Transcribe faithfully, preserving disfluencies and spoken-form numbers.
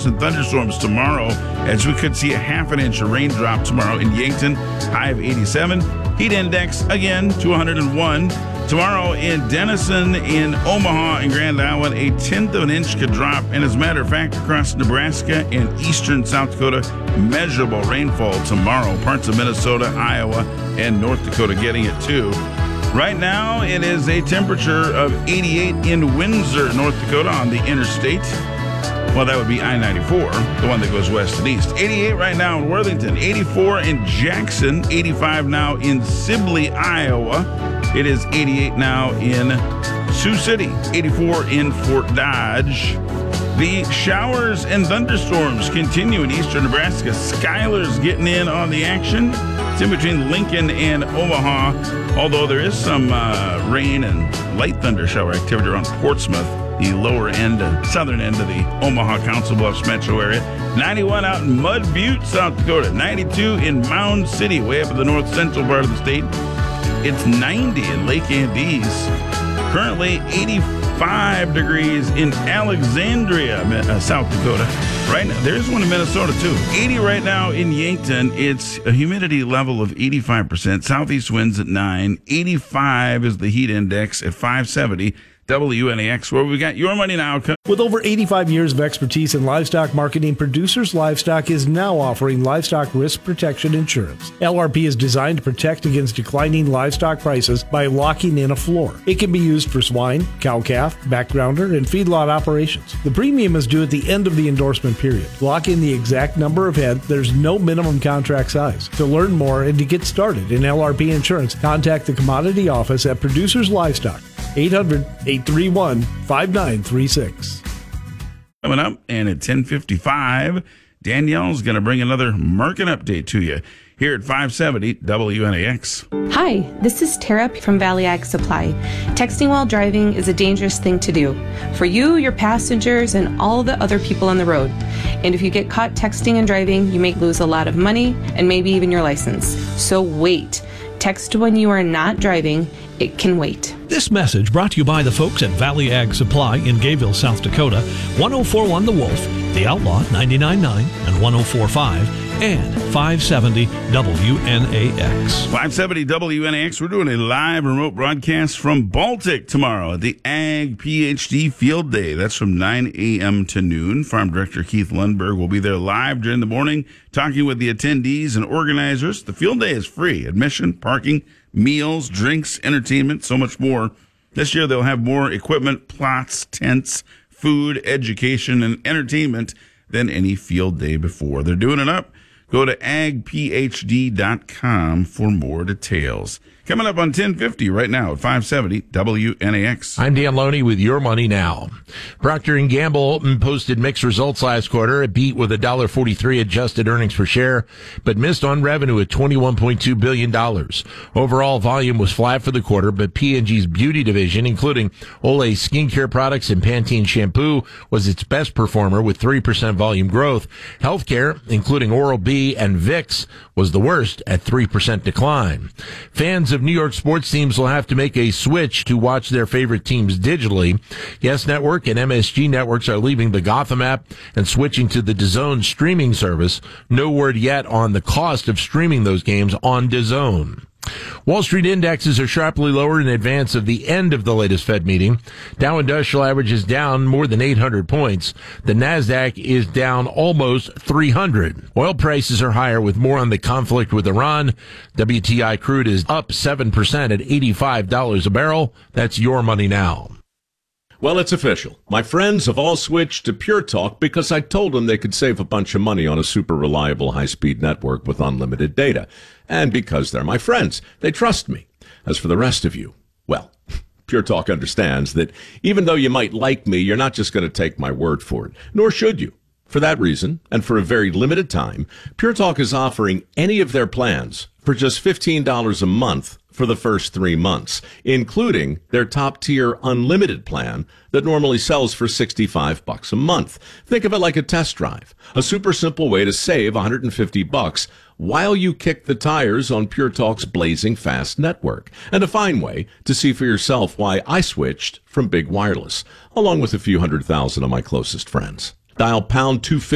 and thunderstorms tomorrow, as we could see a half an inch of raindrop tomorrow in Yankton, high of eighty-seven. Heat index, again, to one hundred one. Tomorrow in Denison, in Omaha, and Grand Island, a tenth of an inch could drop. And as a matter of fact, across Nebraska and eastern South Dakota, measurable rainfall tomorrow. Parts of Minnesota, Iowa, and North Dakota getting it too. Right now, it is a temperature of eighty-eight in Windsor, North Dakota on the interstate. Well, that would be I ninety-four, the one that goes west and east. eighty-eight right now in Worthington, eighty-four in Jackson, eighty-five now in Sibley, Iowa. It is eighty-eight now in Sioux City, eighty-four in Fort Dodge. The showers and thunderstorms continue in eastern Nebraska. Skyler's getting in on the action. It's in between Lincoln and Omaha, although there is some uh, rain and light thunder shower activity around Portsmouth, the lower end, uh, southern end of the Omaha Council Bluffs metro area. ninety-one out in Mud Butte, South Dakota. ninety-two in Mound City, way up in the north central part of the state. It's ninety in Lake Andes. Currently eighty-five degrees in Alexandria, uh, South Dakota. Right now, there's one in Minnesota too. eighty right now in Yankton. It's a humidity level of eighty-five percent. Southeast winds at nine. eighty-five is the heat index at five seventy. W N A X, where we got your money now. With over eighty-five years of expertise in livestock marketing, Producers Livestock is now offering livestock risk protection insurance. L R P is designed to protect against declining livestock prices by locking in a floor. It can be used for swine, cow-calf, backgrounder, and feedlot operations. The premium is due at the end of the endorsement period. Lock in the exact number of head. There's no minimum contract size. To learn more and to get started in L R P insurance, contact the Commodity Office at Producers Livestock. eight hundred, eight three one, five nine three six. Coming up, and at ten fifty-five, Danielle's going to bring another market update to you here at five seventy W N A X. Hi, this is Tara from Valley Ag Supply. Texting while driving is a dangerous thing to do for you, your passengers, and all the other people on the road. And if you get caught texting and driving, you may lose a lot of money and maybe even your license. So wait. Text when you are not driving. It can wait. This message brought to you by the folks at Valley Ag Supply in Gayville, South Dakota, one oh four one The Wolf, The Outlaw ninety-nine point nine and one oh four point five, and five seventy W N A X. five seventy W N A X, we're doing a live remote broadcast from Baltic tomorrow at the Ag PhD Field Day. That's from nine a.m. to noon. Farm Director Keith Lundberg will be there live during the morning talking with the attendees and organizers. The field day is free. Admission, parking, meals, drinks, entertainment, so much more. This year they'll have more equipment, plots, tents, food, education, and entertainment than any field day before. They're doing it up. Go to ag p h d dot com for more details. Coming up on ten fifty right now at five seventy W N A X. I'm Dan Loney with Your Money Now. Procter and Gamble posted mixed results last quarter. It beat with one dollar forty-three adjusted earnings per share, but missed on revenue at twenty-one point two billion dollars. Overall volume was flat for the quarter, but P and G's beauty division, including Olay skincare products and Pantene shampoo, was its best performer with three percent volume growth. Healthcare, including Oral-B and Vicks, was the worst at three percent decline. Fans of New York sports teams will have to make a switch to watch their favorite teams digitally. Yes Network and M S G Networks are leaving the Gotham app and switching to the DAZN streaming service. No word yet on the cost of streaming those games on DAZN. Wall Street indexes are sharply lower in advance of the end of the latest Fed meeting. Dow Industrial Average is down more than eight hundred points. The NASDAQ is down almost three hundred. Oil prices are higher with more on the conflict with Iran. W T I crude is up seven percent at eighty-five dollars a barrel. That's Your Money Now. Well, it's official. My friends have all switched to Pure Talk because I told them they could save a bunch of money on a super reliable high-speed network with unlimited data. And because they're my friends, they trust me. As for the rest of you, well, Pure Talk understands that even though you might like me, you're not just going to take my word for it, nor should you. For that reason, and for a very limited time, Pure Talk is offering any of their plans for just fifteen dollars a month for the first three months, including their top-tier unlimited plan that normally sells for sixty-five bucks a month. Think of it like a test drive, a super simple way to save one hundred fifty bucks while you kick the tires on Pure Talk's blazing fast network, and a fine way to see for yourself why I switched from Big Wireless, along with a few hundred thousand of my closest friends. Dial pound two fifty